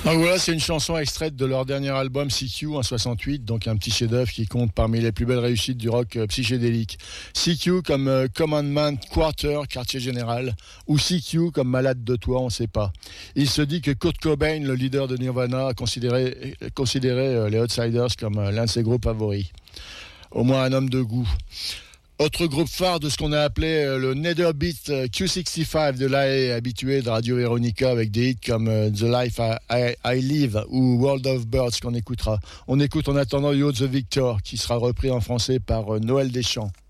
Donc voilà, c'est une chanson extraite de leur dernier album CQ en 68, donc un petit chef-d'œuvre qui compte parmi les plus belles réussites du rock psychédélique. CQ comme Commandment Quarter, quartier général, ou CQ comme Malade de toi, on ne sait pas. Il se dit que Kurt Cobain, le leader de Nirvana, considérait les Outsiders comme l'un de ses groupes favoris. Au moins un homme de goût. Autre groupe phare de ce qu'on a appelé le Netherbeat Q65 de l'AE, habitué de Radio Veronica avec des hits comme The Life I Live ou World of Birds qu'on écoutera. On écoute en attendant You're the Victor qui sera repris en français par Noël Deschamps.